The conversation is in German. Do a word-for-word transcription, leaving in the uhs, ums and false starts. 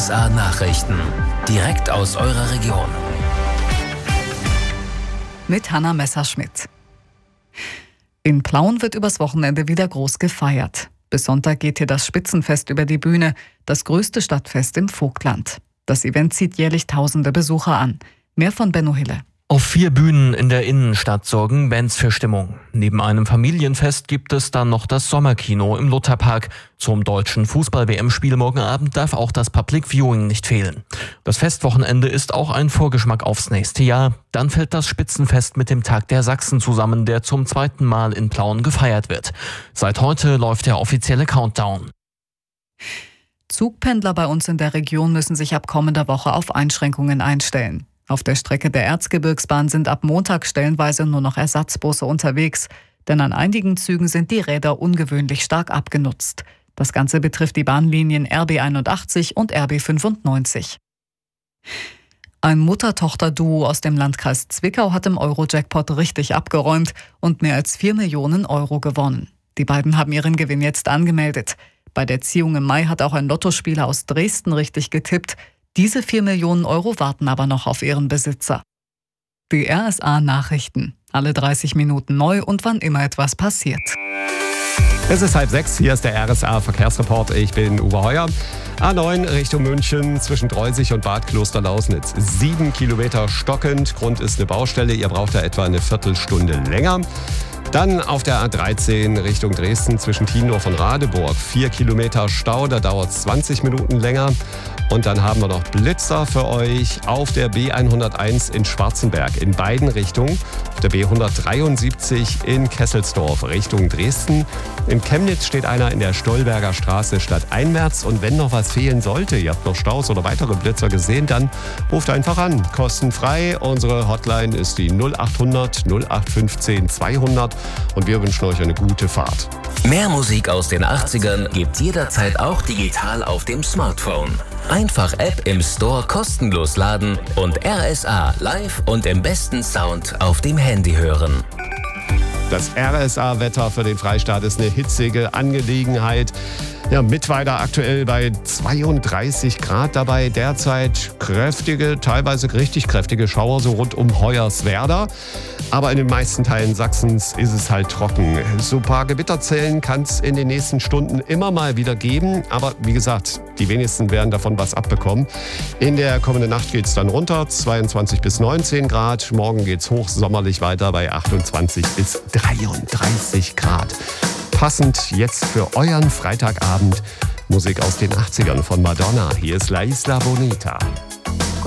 S A Nachrichten. Direkt aus eurer Region. Mit Hanna Messerschmidt. In Plauen wird übers Wochenende wieder groß gefeiert. Bis Sonntag geht hier das Spitzenfest über die Bühne, das größte Stadtfest im Vogtland. Das Event zieht jährlich tausende Besucher an. Mehr von Benno Hille. Auf vier Bühnen in der Innenstadt sorgen Bands für Stimmung. Neben einem Familienfest gibt es dann noch das Sommerkino im Lutherpark. Zum deutschen Fußball-W M-Spiel morgen Abend darf auch das Public Viewing nicht fehlen. Das Festwochenende ist auch ein Vorgeschmack aufs nächste Jahr. Dann fällt das Spitzenfest mit dem Tag der Sachsen zusammen, der zum zweiten Mal in Plauen gefeiert wird. Seit heute läuft der offizielle Countdown. Zugpendler bei uns in der Region müssen sich ab kommender Woche auf Einschränkungen einstellen. Auf der Strecke der Erzgebirgsbahn sind ab Montag stellenweise nur noch Ersatzbusse unterwegs, denn an einigen Zügen sind die Räder ungewöhnlich stark abgenutzt. Das Ganze betrifft die Bahnlinien R B einundachtzig und R B fünfundneunzig. Ein Mutter-Tochter-Duo aus dem Landkreis Zwickau hat im Euro-Jackpot richtig abgeräumt und mehr als vier Millionen Euro gewonnen. Die beiden haben ihren Gewinn jetzt angemeldet. Bei der Ziehung im Mai hat auch ein Lottospieler aus Dresden richtig getippt. Diese vier Millionen Euro warten aber noch auf ihren Besitzer. Die R S A Nachrichten. Alle dreißig Minuten neu und wann immer etwas passiert. Es ist halb sechs, hier ist der R S A Verkehrsreport. Ich bin Uwe Heuer. A neun Richtung München zwischen Dreusig und Bad Klosterlausnitz. Sieben Kilometer stockend. Grund ist eine Baustelle. Ihr braucht da etwa eine Viertelstunde länger. Dann auf der A dreizehn Richtung Dresden zwischen Tiendorf und Radeburg. Vier Kilometer Stau, da dauert es zwanzig Minuten länger. Und dann haben wir noch Blitzer für euch auf der B hunderteins in Schwarzenberg in beiden Richtungen. Auf der B hundertdreiundsiebzig in Kesselsdorf Richtung Dresden. In Chemnitz steht einer in der Stolberger Straße stadteinwärts. Und wenn noch was fehlen sollte, ihr habt noch Staus oder weitere Blitzer gesehen, dann ruft einfach an. Kostenfrei. Unsere Hotline ist die null achthundert null acht fünfzehn zweihundert. Und wir wünschen euch eine gute Fahrt. Mehr Musik aus den achtzigern gibt's jederzeit auch digital auf dem Smartphone. Einfach App im Store kostenlos laden und R S A live und im besten Sound auf dem Handy hören. Das R S A-Wetter für den Freistaat ist eine hitzige Angelegenheit. Ja, Mittweida aktuell bei zweiunddreißig Grad dabei. Derzeit kräftige, teilweise richtig kräftige Schauer so rund um Hoyerswerda. Aber in den meisten Teilen Sachsens ist es halt trocken. So ein paar Gewitterzellen kann es in den nächsten Stunden immer mal wieder geben. Aber wie gesagt, die wenigsten werden davon was abbekommen. In der kommenden Nacht geht es dann runter, zweiundzwanzig bis neunzehn Grad. Morgen geht es hochsommerlich weiter bei achtundzwanzig bis dreiunddreißig Grad. Passend jetzt für euren Freitagabend Musik aus den achtzigern von Madonna. Hier ist La Isla Bonita.